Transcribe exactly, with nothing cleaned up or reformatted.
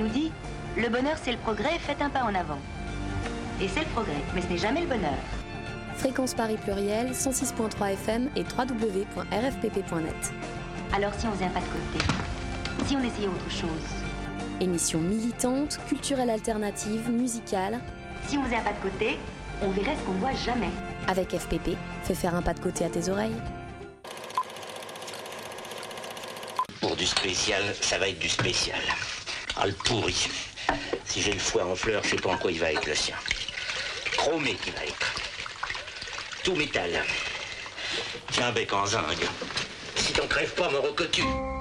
nous dit « Le bonheur, c'est le progrès, faites un pas en avant ». Et c'est le progrès, mais ce n'est jamais le bonheur. Fréquence Paris Pluriel, cent six virgule trois F M et w w w point r f p p point net. Alors si on faisait un pas de côté, si on essayait autre chose. Émission militante, culturelle alternative, musicale. Si on faisait un pas de côté, on verrait ce qu'on ne voit jamais. Avec F P P, fais faire un pas de côté à tes oreilles. Pour du spécial, ça va être du spécial. Ah, le pourri. Si j'ai le foie en fleurs, je sais pas en quoi il va être le sien. Chromé qu'il va être. Tout métal. Tiens, bec en zinc. Si t'en crèves pas, me recotus.